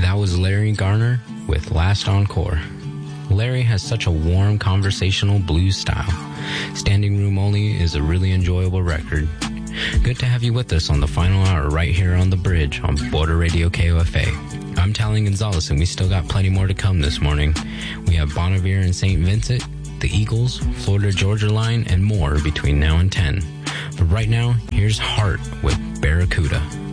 That was Larry Garner with Last Encore. Larry has such a warm, conversational blues style. Standing Room Only is a really enjoyable record. Good to have you with us on the final hour right here on The Bridge on Border Radio KOFA. I'm Tally Gonzalez, and we still got plenty more to come this morning. We have Bon Iver and St. Vincent, the Eagles, Florida Georgia Line, and more between now and 10. But right now, here's Heart with Barracuda.